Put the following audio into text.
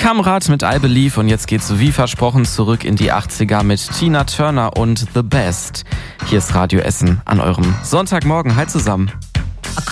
Kamrat mit I Believe und jetzt geht's wie versprochen zurück in die 80er mit Tina Turner und The Best. Hier ist Radio Essen an eurem Sonntagmorgen. Hi zusammen.